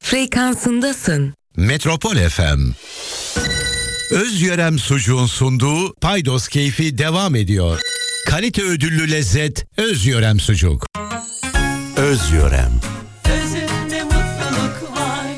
frekansındasın. Metropol FM. Özyörem sucuğun sunduğu Paydos keyfi devam ediyor. Kalite ödüllü lezzet Özyörem sucuk. Özyörem. Özünde mutluluk var.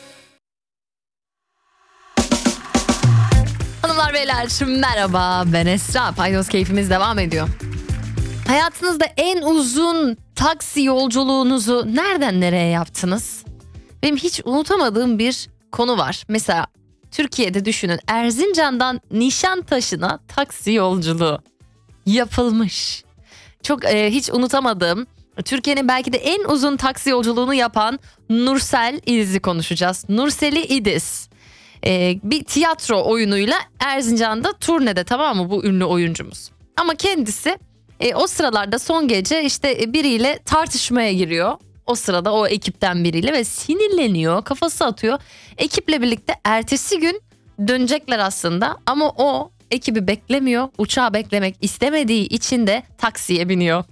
Hanımlar beyler merhaba, ben Esra. Paydos keyfimiz devam ediyor. Hayatınızda en uzun taksi yolculuğunuzu nereden nereye yaptınız? Benim hiç unutamadığım bir konu var. Mesela Türkiye'de düşünün, Erzincan'dan Nişantaşı'na taksi yolculuğu yapılmış. Çok hiç unutamadığım, Türkiye'nin belki de en uzun taksi yolculuğunu yapan Nursel İdiz'i konuşacağız. Nursel İdiz bir tiyatro oyunuyla Erzincan'da turnede, tamam mı, bu ünlü oyuncumuz. Ama kendisi o sıralarda son gece işte biriyle tartışmaya giriyor. O sırada o ekipten biriyle ve sinirleniyor, kafası atıyor. Ekiple birlikte ertesi gün dönecekler aslında ama o ekibi beklemiyor. Uçağı beklemek istemediği için de taksiye biniyor.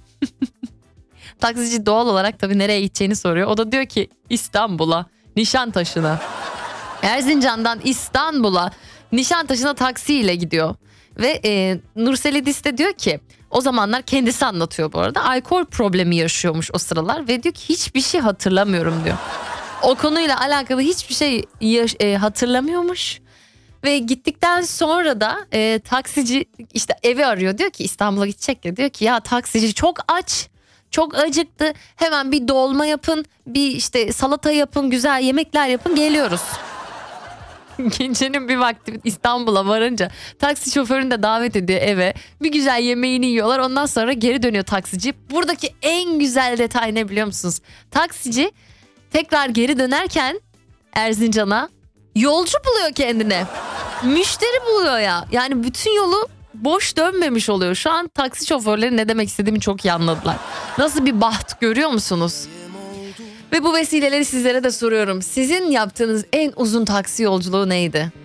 Taksici doğal olarak tabii nereye gideceğini soruyor. O da diyor ki İstanbul'a, Nişantaşı'na. Erzincan'dan İstanbul'a, Nişantaşı'na taksiyle gidiyor. Ve Nursel İdiz de diyor ki, o zamanlar kendisi anlatıyor bu arada, alkol problemi yaşıyormuş o sıralar ve diyor ki hiçbir şey hatırlamıyorum diyor. O konuyla alakalı hiçbir şey hatırlamıyormuş. Ve gittikten sonra da taksici işte evi arıyor, diyor ki İstanbul'a gidecek ya, diyor ki ya taksici çok aç, çok acıktı, hemen bir dolma yapın, bir işte salata yapın, güzel yemekler yapın, geliyoruz. Gecenin bir vakti İstanbul'a varınca taksi şoförünü de davet ediyor eve. Bir güzel yemeğini yiyorlar, ondan sonra geri dönüyor taksici. Buradaki en güzel detay ne biliyor musunuz? Taksici tekrar geri dönerken Erzincan'a yolcu buluyor kendine. Müşteri buluyor ya. Yani bütün yolu boş dönmemiş oluyor. Şu an taksi şoförleri ne demek istediğimi çok iyi anladılar. Nasıl bir baht görüyor musunuz? Ve bu vesileleri sizlere de soruyorum. Sizin yaptığınız en uzun taksi yolculuğu neydi?